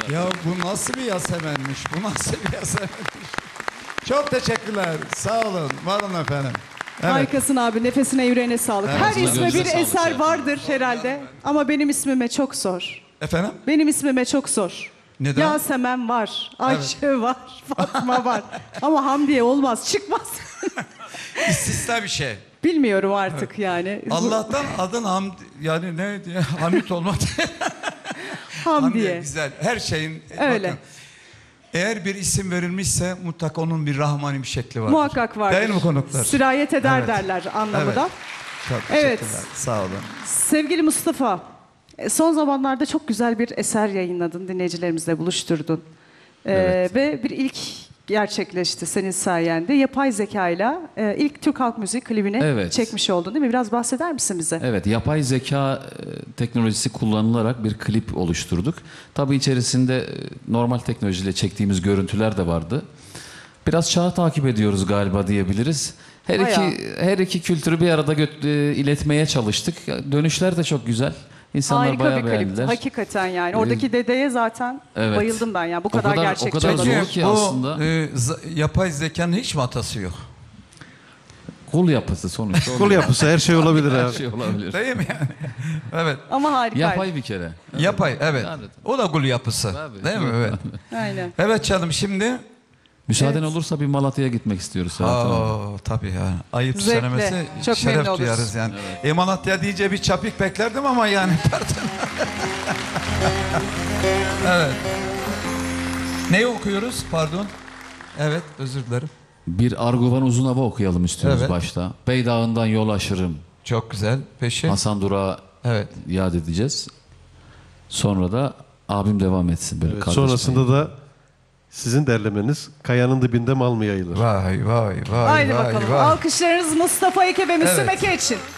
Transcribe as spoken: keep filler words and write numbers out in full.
Ya bu nasıl bir Yasemen'miş? Bu nasıl bir Yasemen'miş? Çok teşekkürler. Sağ olun. Var olun efendim. Evet. Harikasın abi. Nefesine yüreğine sağlık. Evet. Her Ağzına isme gözüne bir sağlık eser ya. vardır herhalde. Ama benim ismime çok zor. Efendim? Benim ismime çok zor. Neden? Yasemen var. Ayşe var. Fatma var. Ama Hamdiye olmaz. Çıkmaz. İstisna bir şey. Bilmiyorum artık yani. Allah'tan adın Hamd yani ne diye Hamit olmadı. Hamdiye. Güzel. Her şeyin Öyle. bakın, eğer bir isim verilmişse mutlaka onun bir rahmani bir şekli vardır. Muhakkak vardır. Değil mi konuklar? Sirayet eder Evet. derler anlamında. Evet. Çok Evet. teşekkürler. Sağ olun. Sevgili Mustafa, e, son zamanlarda çok güzel bir eser yayınladın, dinleyicilerimizle buluşturdun. Ee, Evet. Ve bir ilk gerçekleşti senin sayende. Yapay zekayla e, ilk Türk halk müziği klibini Evet. çekmiş oldun değil mi? Biraz bahseder misin bize? Evet, yapay zeka e, teknolojisi kullanılarak bir klip oluşturduk. Tabii içerisinde e, normal teknolojiyle çektiğimiz görüntüler de vardı. Biraz çağı takip ediyoruz galiba diyebiliriz. Her Bayağı. iki her iki kültürü bir arada gö- e, iletmeye çalıştık. Dönüşler de çok güzel. İnsanlar Harika bayağı bir klipti. beğendiler. Hakikaten yani. Oradaki dedeye zaten Evet. bayıldım ben ya. Bu O kadar, kadar- o gerçekçi kadar olabilir. zor ki bu aslında. e, z- yapay zekanın hiç mi hatası yok? Kul yapısı sonuçta. Kul yapısı her şey olabilir Her abi. şey olabilir. Değil mi yani? Evet. Ama harikaydı. Yapay bir kere. Yapay evet. Yani- O da kul yapısı. Tabii. Değil mi? Evet. Aynen. Evet canım şimdi. Müsaaden Evet. olursa bir Malatya'ya gitmek istiyoruz. Serhat Hanım. Aa, tabii ya. Ayıp Zevkle. söylemesi Çok şeref memnun oluruz. duyarız yani. Evet. Malatya deyince bir çapik beklerdim ama yani pardon. Evet. Neyi okuyoruz? Pardon. Evet, özür dilerim. Bir Arguvan uzun hava okuyalım istiyoruz Evet. başta. Beydağından yol aşırım. Çok güzel. Peşin. Hasan Durak'ı Evet. yad edeceğiz. Sonra da abim devam etsin. Böyle Evet, kardeş sonrasında payı. da sizin derlemeniz Kayanın Dibinde Mal mı Yayılır? Vay vay vay Haydi vay bakalım. vay. Alkışlarınız Mustafa Eke ve Müslüm Evet. Eke için.